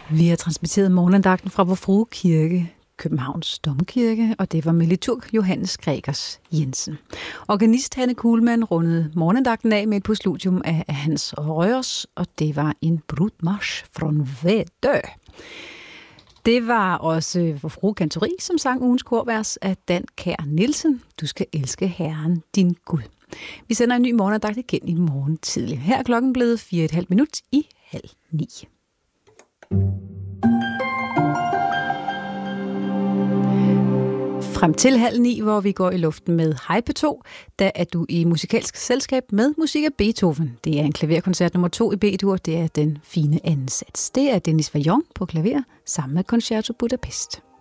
Vi har transmitteret morgenandagten fra Vor Frue Kirke, Københavns Domkirke, og det var med liturg Johannes Gregers Jensen. Organist Hanne Kuhlmann rundede morgenandagten af med et postludium af Hans Røyers, og det var en Brudmarsch von Wedö. Det var også Vor Frue Kantori, som sang ugens korvers af Dan Kjær Nielsen. Du skal elske Herren, din Gud. Vi sender en ny morgenandagt igen i morgen tidlig. Her er klokken blevet 4,5 i 8:30. Frem til 8:30, hvor vi går i luften med Hej P2, der er du i musikalsk selskab med musik af Beethoven. Det er en klaverkoncert nummer 2 i B-dur, det er den fine anden sats. Det er Denis Vaillant på klaver sammen med Concerto Budapest.